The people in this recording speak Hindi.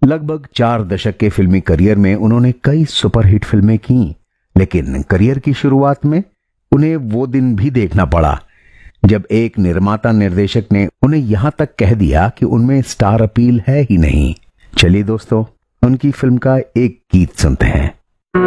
लगभग 4 दशक के फिल्मी करियर में उन्होंने कई सुपरहिट फिल्में की, लेकिन करियर की शुरुआत में उन्हें वो दिन भी देखना पड़ा जब एक निर्माता निर्देशक ने उन्हें यहां तक कह दिया कि उनमें स्टार अपील है ही नहीं। चलिए दोस्तों, उनकी फिल्म का एक गीत सुनते हैं।